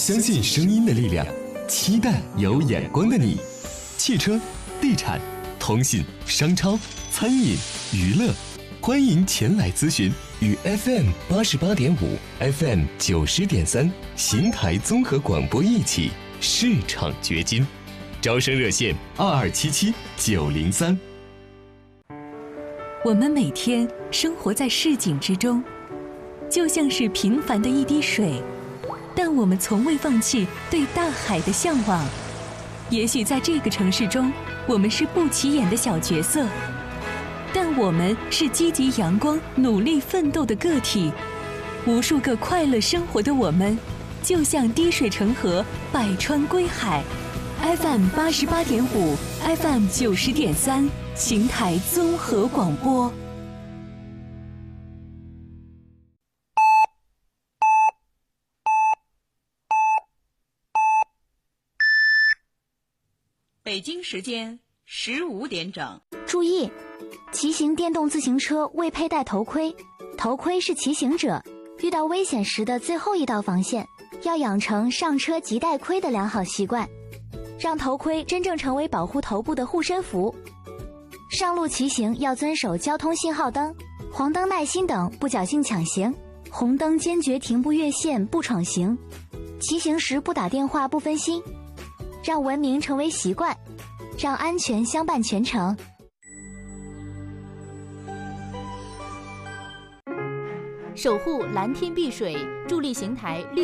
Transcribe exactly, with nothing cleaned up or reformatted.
相信声音的力量，期待有眼光的你。汽车、地产、通信、商超、餐饮、娱乐，欢迎前来咨询。与 F M 八十八点五、F M 九十点三邢台综合广播一起市场掘金。招生热线二二七七九零三。 我们每天生活在市井之中，就像是平凡的一滴水，但我们从未放弃对大海的向往。也许在这个城市中，我们是不起眼的小角色，但我们是积极阳光、努力奋斗的个体。无数个快乐生活的我们，就像滴水成河，百川归海。F M 八十八点五 ，F M 九十点三，邢台综合广播。 北京时间十五点整。 注意，骑行电动自行车未佩戴头盔，头盔是骑行者遇到危险时的最后一道防线，要养成上车即戴盔的良好习惯，让头盔真正成为保护头部的护身符。上路骑行要遵守交通信号灯、黄灯耐心等，不侥幸抢行，红灯坚决停步越线不闯行，骑行时不打电话不分心，让文明成为习惯，让安全相伴全程。 守护蓝天碧水，助力邢台绿